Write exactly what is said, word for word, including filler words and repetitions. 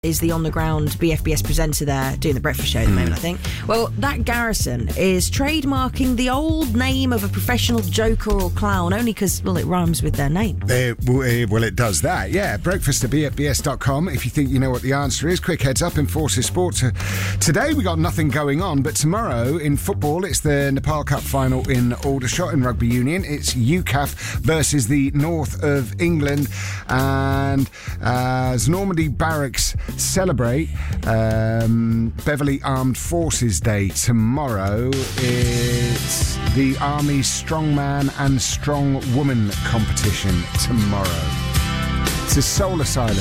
is the on-the-ground B F B S presenter there doing the breakfast show at the moment, I think. Well, that Garrison is trademarking the old name of a professional joker or clown only because, well, it rhymes with their name. Uh, well, uh, well, it does that, yeah. Breakfast at b f b s dot com if you think you know what the answer is. Quick heads up in Forces Sports. Uh, today we got nothing going on, but tomorrow in football it's the Nepal Cup final in Aldershot. In rugby union it's U C A F versus the North of England. And uh, as Normandy Barracks celebrate um, Beverley Armed Forces Day tomorrow, it's the Army Strongman and Strong Woman competition tomorrow. It's a Soul Asylum.